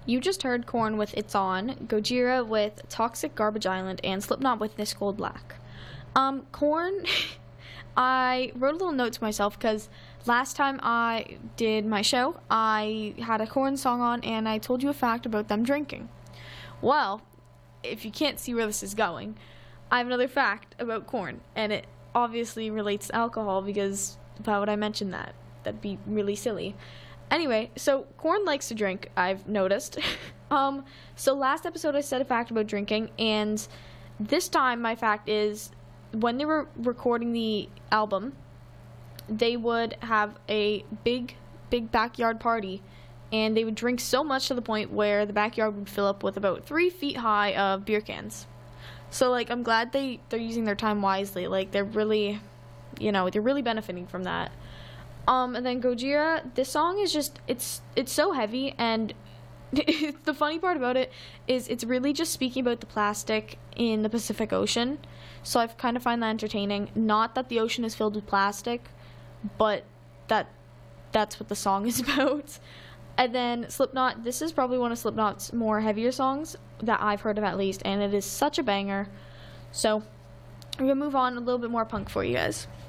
You just heard Korn with It's On, Gojira with Toxic Garbage Island, and Slipknot with This Cold Black. Korn, I wrote a little note to myself because last time I did my show, I had a Korn song on and I told you a fact about them drinking. Well, if you can't see where this is going, I have another fact about Korn, and it obviously relates to alcohol because why would I mention that? That'd be really silly. Anyway, so Korn likes to drink, I've noticed. So last episode I said a fact about drinking, and this time my fact is when they were recording the album, they would have a big backyard party, and they would drink so much to the point where the backyard would fill up with about 3 feet high of beer cans. So, like, I'm glad they're using their time wisely. Like, they're really benefiting from that. And then Gojira, this song is just, it's so heavy, and the funny part about it is it's really just speaking about the plastic in the Pacific Ocean. So I kind of find that entertaining. Not that the ocean is filled with plastic, but that's what the song is about. And then Slipknot, this is probably one of Slipknot's more heavier songs that I've heard of at least, and it is such a banger. So I'm going to move on a little bit more punk for you guys.